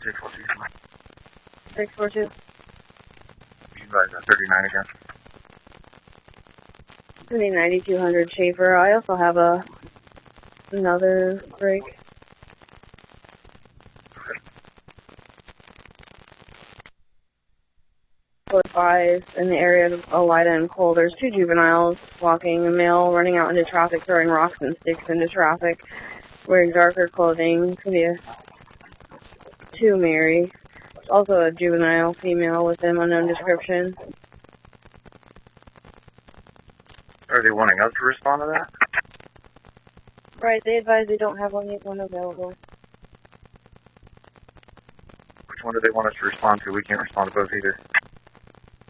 642. You guys are 39 again. Sending 9200 Schaefer. I also have another break. Advised in the area of Elida and Cole, there's two juveniles walking, a male running out into traffic, throwing rocks and sticks into traffic, wearing darker clothing. Could be a two Mary. There's also a juvenile female with them, unknown description. Are they wanting us to respond to that? Right, they advise they don't have one available. Which one do they want us to respond to? We can't respond to both either.